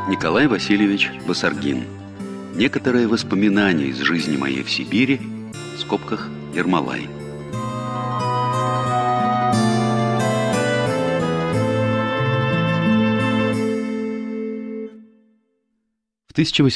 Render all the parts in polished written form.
Николай Васильевич Басаргин. Некоторые воспоминания из жизни моей в Сибири, в скобках Ермолай. В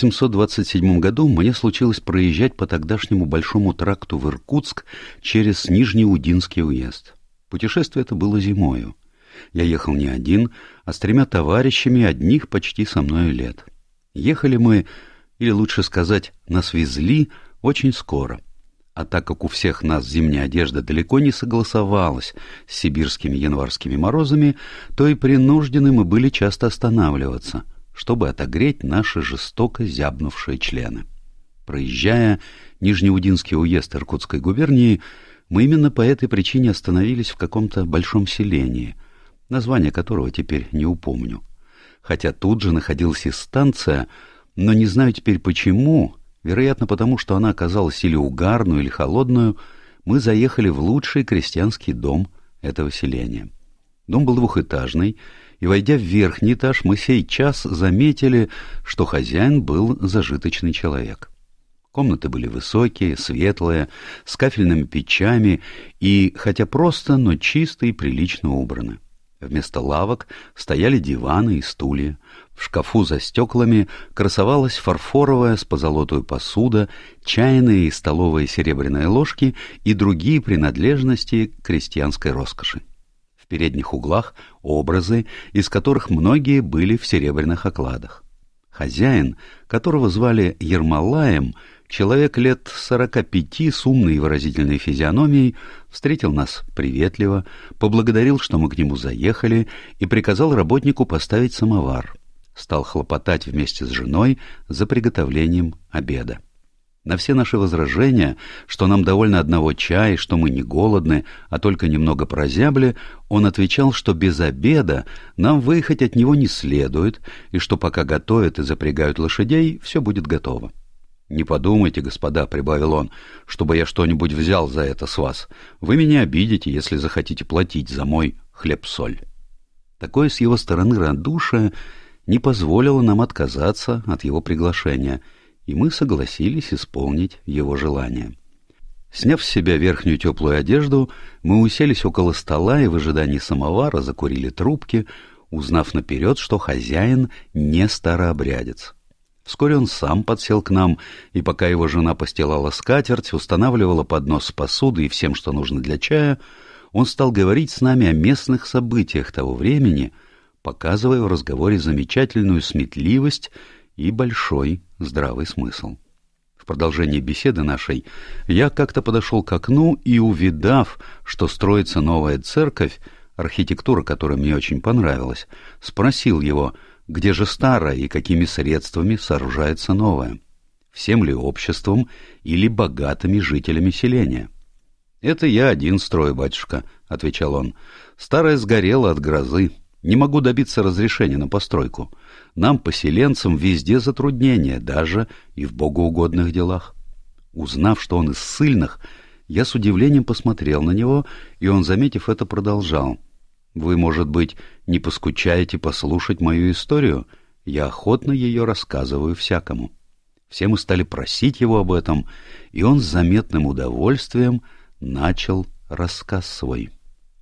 1827 году мне случилось проезжать по тогдашнему Большому тракту в Иркутск через Нижнеудинский уезд. Путешествие это было зимою. Я ехал не один, а с 3 товарищами, одних почти со мною лет. Ехали мы, или лучше сказать, нас везли очень скоро. А так как у всех нас зимняя одежда далеко не согласовалась с сибирскими январскими морозами, то и принуждены мы были часто останавливаться, чтобы отогреть наши жестоко зябнувшие члены. Проезжая Нижнеудинский уезд Иркутской губернии, мы именно по этой причине остановились в каком-то большом селении, название которого теперь не упомню. Хотя тут же находилась и станция, но не знаю теперь почему, вероятно потому, что она оказалась или угарную, или холодную, мы заехали в лучший крестьянский дом этого селения. Дом был двухэтажный, и, войдя в верхний этаж, мы сей час заметили, что хозяин был зажиточный человек. Комнаты были высокие, светлые, с кафельными печами и, хотя просто, но чисто и прилично убраны. Вместо лавок стояли диваны и стулья. В шкафу за стеклами красовалась фарфоровая с позолотою посуда, чайные и столовые серебряные ложки и другие принадлежности крестьянской роскоши. В передних углах образы, из которых многие были в серебряных окладах. Хозяин, которого звали Ермолаем, человек лет 45 с умной и выразительной физиономией, встретил нас приветливо, поблагодарил, что мы к нему заехали, и приказал работнику поставить самовар. Стал хлопотать вместе с женой за приготовлением обеда. На все наши возражения, что нам довольно одного чая, что мы не голодны, а только немного прозябли, он отвечал, что без обеда нам выехать от него не следует, и что пока готовят и запрягают лошадей, все будет готово. «Не подумайте, господа», — прибавил он, — «чтобы я что-нибудь взял за это с вас. Вы меня обидите, если захотите платить за мой хлеб-соль». Такое с его стороны радушие не позволило нам отказаться от его приглашения, и мы согласились исполнить его желание. Сняв с себя верхнюю теплую одежду, мы уселись около стола и в ожидании самовара закурили трубки, узнав наперед, что хозяин не старообрядец. Вскоре он сам подсел к нам, и пока его жена постилала скатерть, устанавливала поднос с посудой и всем, что нужно для чая, он стал говорить с нами о местных событиях того времени, показывая в разговоре замечательную сметливость и большой здравый смысл. В продолжении беседы нашей я как-то подошел к окну и, увидав, что строится новая церковь, архитектура которой мне очень понравилась, спросил его, где же старая и какими средствами сооружается новая, всем ли обществом или богатыми жителями селения. «Это я один строю, батюшка», — отвечал он. «Старая сгорела от грозы. Не могу добиться разрешения на постройку. Нам, поселенцам, везде затруднения, даже и в богоугодных делах». Узнав, что он из ссыльных, я с удивлением посмотрел на него, и он, заметив это, продолжал. «Вы, может быть, не поскучаете послушать мою историю? Я охотно ее рассказываю всякому». Все мы стали просить его об этом, и он с заметным удовольствием начал рассказ свой.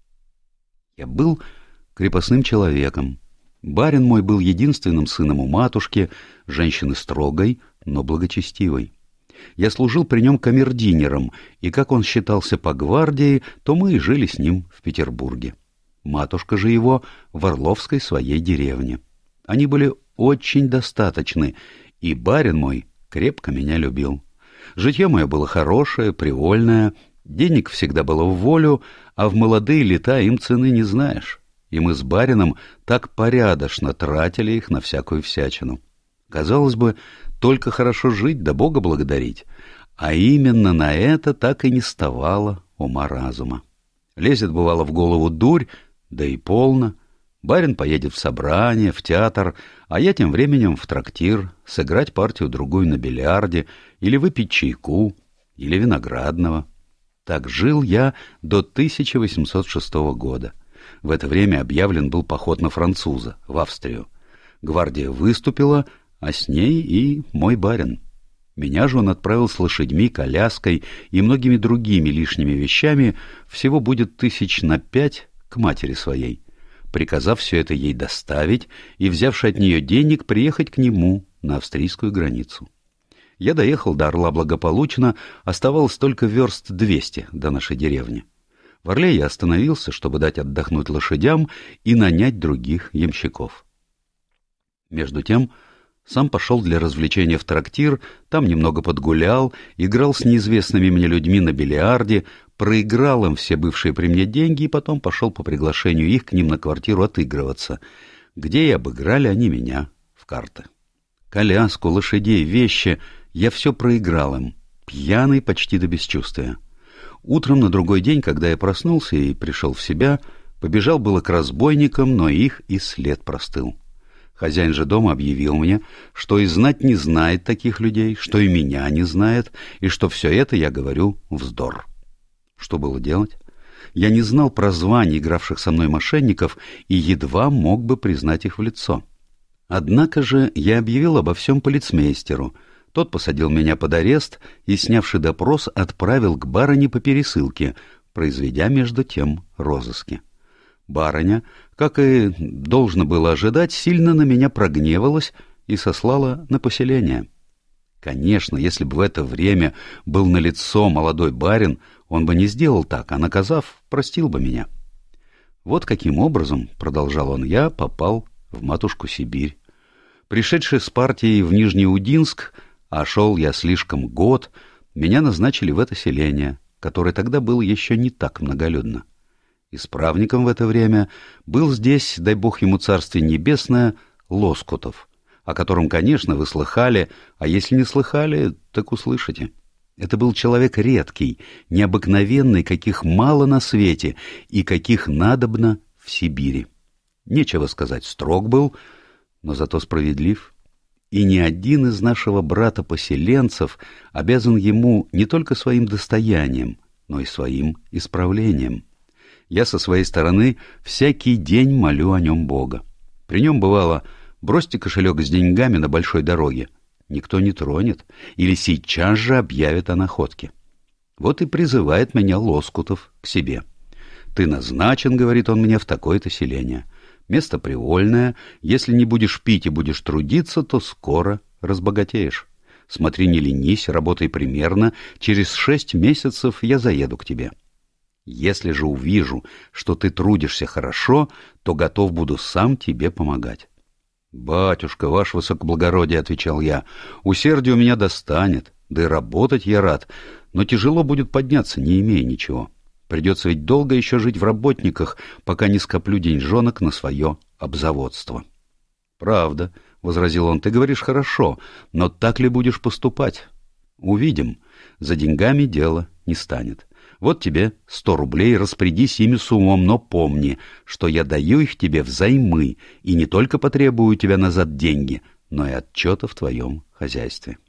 «Я был крепостным человеком. Барин мой был единственным сыном у матушки, женщины строгой, но благочестивой. Я служил при нем камердинером, и как он считался по гвардии, то мы и жили с ним в Петербурге. Матушка же его в Орловской своей деревне. Они были очень достаточны, и барин мой крепко меня любил. Житье мое было хорошее, привольное, денег всегда было в волю, а в молодые лета им цены не знаешь. И мы с барином так порядочно тратили их на всякую всячину. Казалось бы, только хорошо жить да Бога благодарить, а именно на это так и не ставало ума-разума. Лезет, бывало, в голову дурь, да и полно. Барин поедет в собрание, в театр, а я тем временем в трактир, сыграть партию-другую на бильярде, или выпить чайку, или виноградного. Так жил я до 1806 года. В это время объявлен был поход на француза, в Австрию. Гвардия выступила, а с ней и мой барин. Меня же он отправил с лошадьми, коляской и многими другими лишними вещами, всего будет 5 на 5 к матери своей, приказав все это ей доставить и, взявши от нее денег, приехать к нему на австрийскую границу. Я доехал до Орла благополучно, оставалось только верст 200 до нашей деревни. В Орле я остановился, чтобы дать отдохнуть лошадям и нанять других ямщиков. Между тем сам пошел для развлечения в трактир, там немного подгулял, играл с неизвестными мне людьми на бильярде, проиграл им все бывшие при мне деньги и потом пошел по приглашению их к ним на квартиру отыгрываться, где и обыграли они меня в карты. Коляску, лошадей, вещи — я все проиграл им, пьяный почти до бесчувствия. Утром на другой день, когда я проснулся и пришел в себя, побежал было к разбойникам, но их и след простыл. Хозяин же дома объявил мне, что и знать не знает таких людей, что и меня не знает, и что все это, я говорю, вздор. Что было делать? Я не знал про званий игравших со мной мошенников и едва мог бы признать их в лицо. Однако же я объявил обо всем полицмейстеру. Тот посадил меня под арест и, снявший допрос, отправил к барыне по пересылке, произведя между тем розыски. Барыня, как и должно было ожидать, сильно на меня прогневалась и сослала на поселение. Конечно, если бы в это время был налицо молодой барин, он бы не сделал так, а, наказав, простил бы меня. Вот каким образом, продолжал он, я попал в матушку Сибирь. Пришедший с партией в Нижнеудинск, а шел я слишком год, меня назначили в это селение, которое тогда было еще не так многолюдно. Исправником в это время был здесь, дай бог ему царствие небесное, Лоскутов, о котором, конечно, вы слыхали, а если не слыхали, так услышите. Это был человек редкий, необыкновенный, каких мало на свете и каких надобно в Сибири. Нечего сказать, строг был, но зато справедлив. И ни один из нашего брата-поселенцев обязан ему не только своим достоянием, но и своим исправлением. Я со своей стороны всякий день молю о нем Бога. При нем бывало: бросьте кошелек с деньгами на большой дороге, никто не тронет, или сейчас же объявят о находке. Вот и призывает меня Лоскутов к себе. «Ты назначен, — говорит он мне, — в такое-то селение. Место привольное, если не будешь пить и будешь трудиться, то скоро разбогатеешь. Смотри, не ленись, работай примерно, через 6 месяцев я заеду к тебе. Если же увижу, что ты трудишься хорошо, то готов буду сам тебе помогать». «Батюшка, ваше высокоблагородие, — отвечал я, — усердие у меня достанет, да и работать я рад, но тяжело будет подняться, не имея ничего. Придется ведь долго еще жить в работниках, пока не скоплю деньжонок на свое обзаводство». «Правда, — возразил он, — ты говоришь хорошо, но так ли будешь поступать? Увидим. За деньгами дело не станет. Вот тебе 100 рублей, распорядись ими с умом, но помни, что я даю их тебе взаймы и не только потребую у тебя назад деньги, но и отчета в твоем хозяйстве».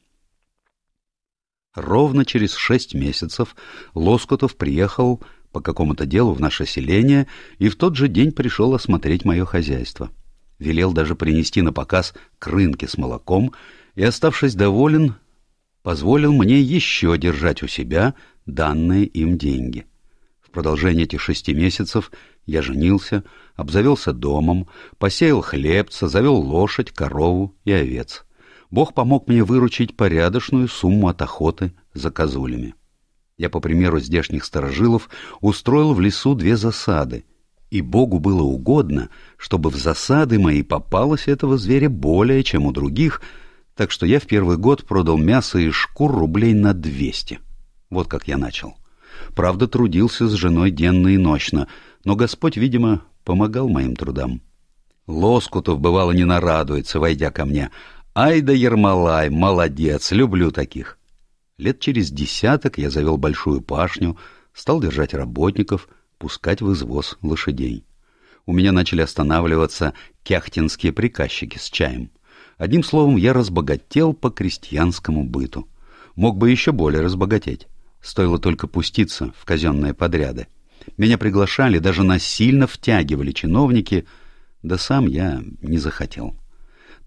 Ровно через 6 месяцев Лоскутов приехал по какому-то делу в наше селение и в тот же день пришел осмотреть мое хозяйство. Велел даже принести на показ крынки с молоком и, оставшись доволен, позволил мне еще держать у себя данные им деньги. В продолжение этих 6 месяцев я женился, обзавелся домом, посеял хлебца, завел лошадь, корову и овец. Бог помог мне выручить порядочную сумму от охоты за козулями. Я, по примеру здешних старожилов, устроил в лесу 2 засады, и Богу было угодно, чтобы в засады мои попалось этого зверя более, чем у других, так что я в первый год продал мясо и шкур рублей на 200. Вот как я начал. Правда, трудился с женой денно и нощно, но Господь, видимо, помогал моим трудам. Лоскутов, бывало, не нарадуется, войдя ко мне: «Ай да Ермолай, молодец, люблю таких». Лет через 10 я завел большую пашню, стал держать работников, пускать в извоз лошадей. У меня начали останавливаться кяхтинские приказчики с чаем. Одним словом, я разбогател по крестьянскому быту. Мог бы еще более разбогатеть. Стоило только пуститься в казенные подряды. Меня приглашали, даже насильно втягивали чиновники, да сам я не захотел.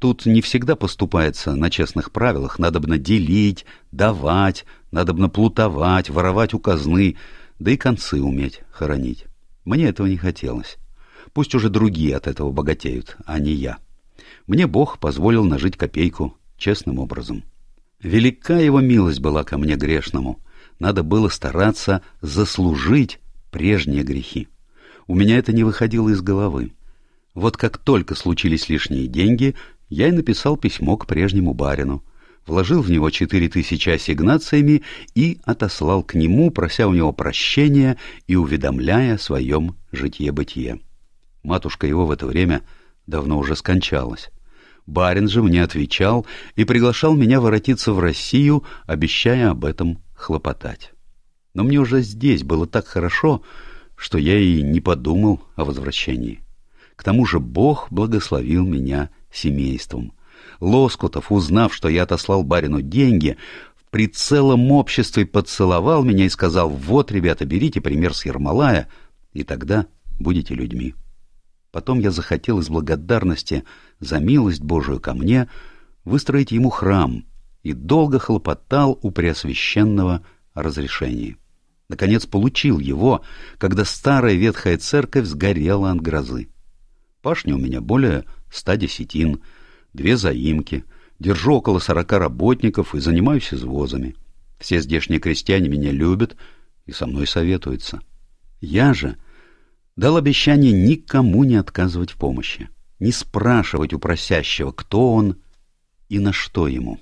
Тут не всегда поступается на честных правилах. Надобно делить, давать, надобно плутовать, воровать у казны, да и концы уметь хоронить. Мне этого не хотелось. Пусть уже другие от этого богатеют, а не я. Мне Бог позволил нажить копейку честным образом. Велика его милость была ко мне грешному. Надо было стараться заслужить прежние грехи. У меня это не выходило из головы. Вот как только случились лишние деньги, я и написал письмо к прежнему барину, вложил в него 4000 ассигнациями и отослал к нему, прося у него прощения и уведомляя о своем житье-бытие. Матушка его в это время давно уже скончалась. Барин же мне отвечал и приглашал меня воротиться в Россию, обещая об этом хлопотать. Но мне уже здесь было так хорошо, что я и не подумал о возвращении. К тому же Бог благословил меня семейством. Лоскутов, узнав, что я отослал барину деньги, при целом обществе поцеловал меня и сказал: «Вот, ребята, берите пример с Ермолая, и тогда будете людьми». Потом я захотел из благодарности за милость Божию ко мне выстроить ему храм и долго хлопотал у Преосвященного о разрешении. Наконец получил его, когда старая ветхая церковь сгорела от грозы. Пашня у меня более 100 десятин, 2 заимки, держу около 40 работников и занимаюсь извозами. Все здешние крестьяне меня любят и со мной советуются. Я же дал обещание никому не отказывать в помощи, не спрашивать у просящего, кто он и на что ему.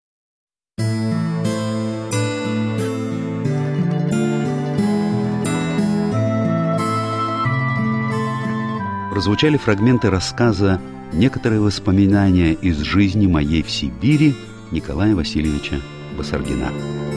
Прозвучали фрагменты рассказа «Некоторые воспоминания из жизни моей в Сибири» Николая Васильевича Басаргина.